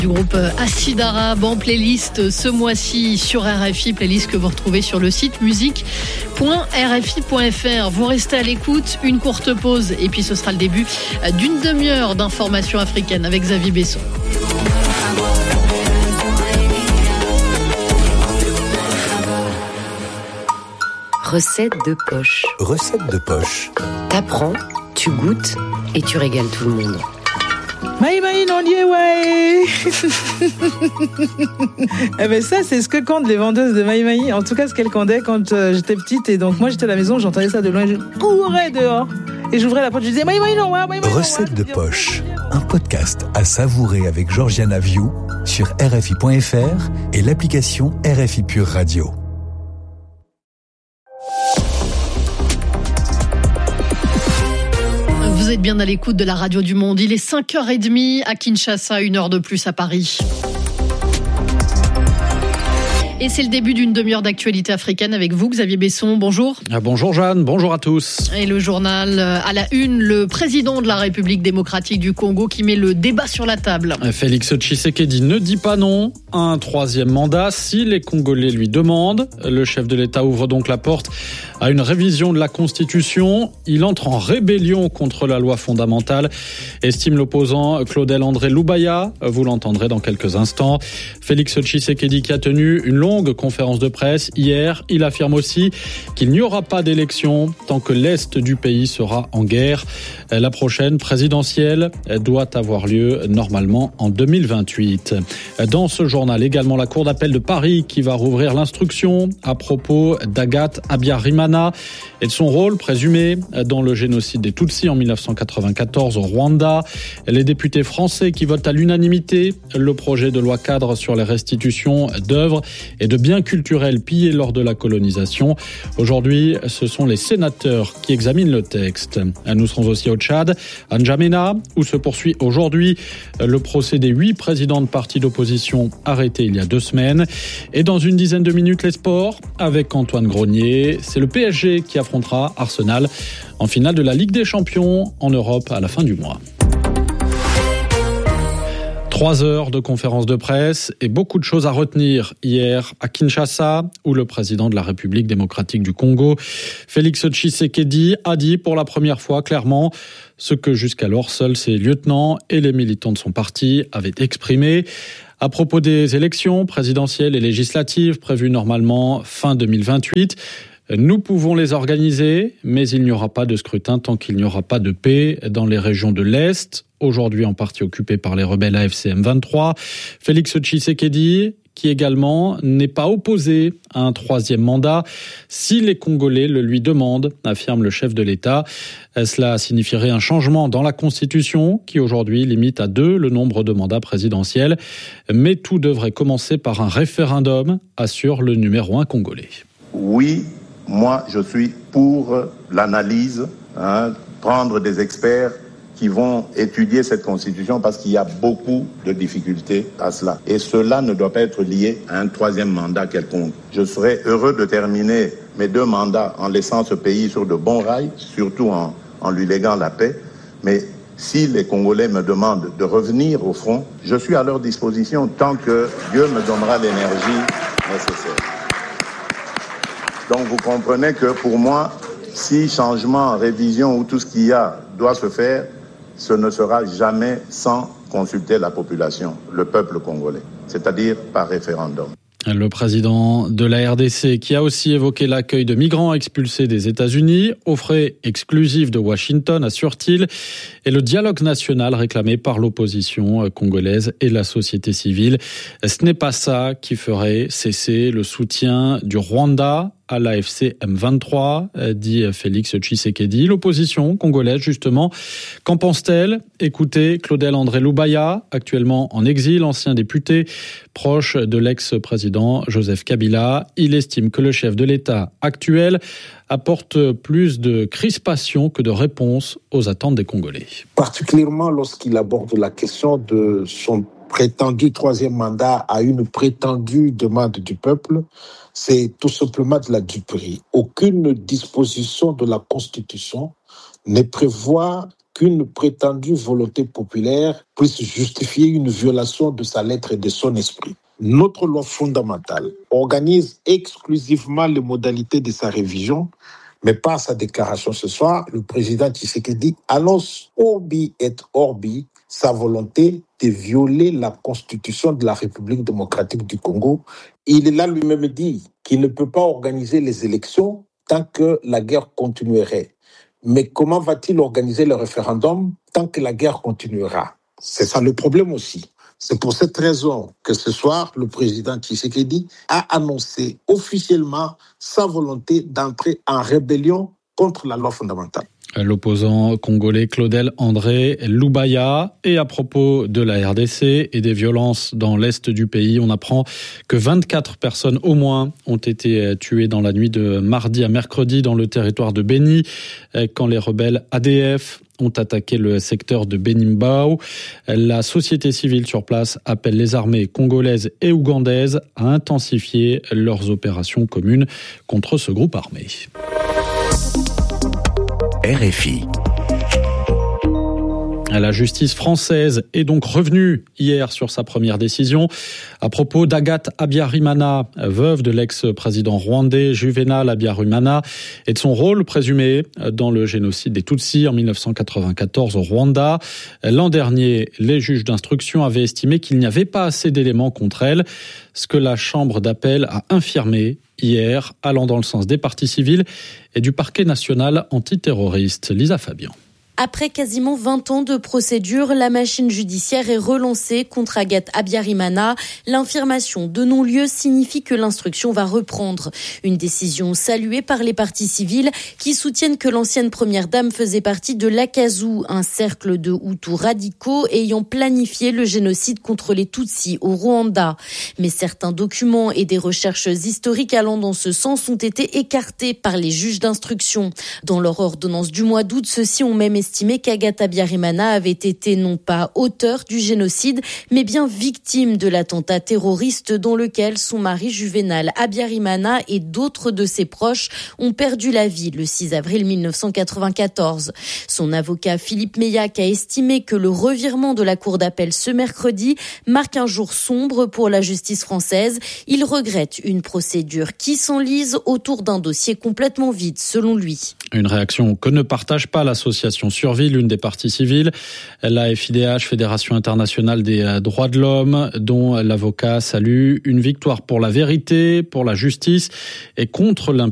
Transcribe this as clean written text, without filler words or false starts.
Du groupe Acide Arabe en playlist ce mois-ci sur RFI, playlist que vous retrouvez sur le site musique.rfi.fr. Vous restez à l'écoute, une courte pause et puis ce sera le début d'une demi-heure d'informations africaines avec Xavier Besson. Recette de poche. Recette de poche. T'apprends, tu goûtes et tu régales tout le monde. Maï non lié ouais. Eh ben ça c'est ce que comptent les vendeuses de Maï. En tout cas ce qu'elles candaient quand j'étais petite et donc moi j'étais à la maison, j'entendais ça de loin, je courais dehors et j'ouvrais la porte, je disais Maï non. Recette de poche, un podcast à savourer avec Georgiana View sur RFI.fr et l'application RFI Pure Radio. Vous êtes bien à l'écoute de la radio du monde. Il est 5h30 à Kinshasa, 1 heure de plus à Paris. Et c'est le début d'une demi-heure d'actualité africaine avec vous, Xavier Besson. Bonjour. Bonjour Jeanne, bonjour à tous. Et le journal à la une, le président de la République démocratique du Congo qui met le débat sur la table. Félix Tshisekedi ne dit pas non à un troisième mandat si les Congolais lui demandent. Le chef de l'État ouvre donc la porte à une révision de la Constitution. Il entre en rébellion contre la loi fondamentale, estime l'opposant Claudel André Loubaya. Vous l'entendrez dans quelques instants. Félix Tshisekedi qui a tenu une longue conférence de presse hier, il affirme aussi qu'il n'y aura pas d'élection tant que l'Est du pays sera en guerre. La prochaine présidentielle doit avoir lieu normalement en 2028. Dans ce journal également, la Cour d'appel de Paris qui va rouvrir l'instruction à propos d'Agathe Habyarimana et de son rôle présumé dans le génocide des Tutsis en 1994 au Rwanda. Les députés français qui votent à l'unanimité le projet de loi cadre sur les restitutions d'œuvres et de biens culturels pillés lors de la colonisation. Aujourd'hui, ce sont les sénateurs qui examinent le texte. Nous serons aussi au Tchad, à N'Djamena, où se poursuit aujourd'hui le procès des 8 présidents de partis d'opposition arrêtés il y a 2 semaines. Et dans une dizaine de minutes, les sports avec Antoine Grenier. C'est le PSG qui affrontera Arsenal en finale de la Ligue des Champions en Europe à la fin du mois. 3 heures de conférence de presse et beaucoup de choses à retenir hier à Kinshasa, où le président de la République démocratique du Congo, Félix Tshisekedi, a dit pour la première fois clairement ce que jusqu'alors seuls ses lieutenants et les militants de son parti avaient exprimé. À propos des élections présidentielles et législatives prévues normalement fin 2028, nous pouvons les organiser, mais il n'y aura pas de scrutin tant qu'il n'y aura pas de paix dans les régions de l'Est, aujourd'hui en partie occupées par les rebelles AFC M23. Félix Tshisekedi, qui également n'est pas opposé à un troisième mandat si les Congolais le lui demandent, affirme le chef de l'État. Cela signifierait un changement dans la Constitution qui aujourd'hui limite à 2 le nombre de mandats présidentiels. Mais tout devrait commencer par un référendum, assure le numéro 1 congolais. Oui, moi je suis pour l'analyse, prendre des experts qui vont étudier cette constitution parce qu'il y a beaucoup de difficultés à cela. Et cela ne doit pas être lié à un troisième mandat quelconque. Je serais heureux de terminer mes 2 mandats en laissant ce pays sur de bons rails, surtout en lui léguant la paix. Mais si les Congolais me demandent de revenir au front, je suis à leur disposition tant que Dieu me donnera l'énergie nécessaire. Donc vous comprenez que pour moi, si changement, révision ou tout ce qu'il y a doit se faire, ce ne sera jamais sans consulter la population, le peuple congolais, c'est-à-dire par référendum. Le président de la RDC qui a aussi évoqué l'accueil de migrants expulsés des États-Unis aux frais exclusifs de Washington, assure-t-il, et le dialogue national réclamé par l'opposition congolaise et la société civile. Ce n'est pas ça qui ferait cesser le soutien du Rwanda à l'AFC M23, dit Félix Tshisekedi. L'opposition congolaise, justement, qu'en pense-t-elle ? Écoutez Claudel André Loubaya, actuellement en exil, ancien député, proche de l'ex-président Joseph Kabila. Il estime que le chef de l'État actuel apporte plus de crispation que de réponse aux attentes des Congolais. Particulièrement lorsqu'il aborde la question de son prétendu troisième mandat à une prétendue demande du peuple, c'est tout simplement de la duperie. Aucune disposition de la Constitution ne prévoit qu'une prétendue volonté populaire puisse justifier une violation de sa lettre et de son esprit. Notre loi fondamentale organise exclusivement les modalités de sa révision, mais par sa déclaration ce soir, le président Tshisekedi annonce orbi et orbi sa volonté de violer la constitution de la République démocratique du Congo. Il l'a lui-même dit qu'il ne peut pas organiser les élections tant que la guerre continuerait. Mais comment va-t-il organiser le référendum tant que la guerre continuera? C'est ça le problème aussi. C'est pour cette raison que ce soir, le président Tshisekedi a annoncé officiellement sa volonté d'entrer en rébellion contre la loi fondamentale. L'opposant congolais Claudel André Lubaya. Et à propos de la RDC et des violences dans l'est du pays, on apprend que 24 personnes au moins ont été tuées dans la nuit de mardi à mercredi dans le territoire de Beni, quand les rebelles ADF ont attaqué le secteur de Benimbao. La société civile sur place appelle les armées congolaises et ougandaises à intensifier leurs opérations communes contre ce groupe armé. RFI. La justice française est donc revenue hier sur sa première décision à propos d'Agathe Habyarimana, veuve de l'ex-président rwandais Juvenal Habyarimana, et de son rôle présumé dans le génocide des Tutsis en 1994 au Rwanda. L'an dernier, les juges d'instruction avaient estimé qu'il n'y avait pas assez d'éléments contre elle, ce que la chambre d'appel a infirmé hier, allant dans le sens des parties civiles et du parquet national antiterroriste. Lisa Fabian. Après quasiment 20 ans de procédure, la machine judiciaire est relancée contre Agathe Habyarimana. L'infirmation de non-lieu signifie que l'instruction va reprendre. Une décision saluée par les parties civiles qui soutiennent que l'ancienne première dame faisait partie de l'Akazu, un cercle de Hutus radicaux ayant planifié le génocide contre les Tutsis au Rwanda. Mais certains documents et des recherches historiques allant dans ce sens ont été écartés par les juges d'instruction. Dans leur ordonnance du mois d'août, ceux-ci ont même estimé qu'Agathe Habyarimana avait été non pas auteur du génocide, mais bien victime de l'attentat terroriste dans lequel son mari Juvenal Habyarimana et d'autres de ses proches ont perdu la vie le 6 avril 1994. Son avocat Philippe Meillac a estimé que le revirement de la cour d'appel ce mercredi marque un jour sombre pour la justice française. Il regrette une procédure qui s'enlise autour d'un dossier complètement vide, selon lui. Une réaction que ne partage pas l'association Survie, l'une des parties civiles. La FIDH, Fédération internationale des droits de l'homme, dont l'avocat salue une victoire pour la vérité, pour la justice et contre l'impunité.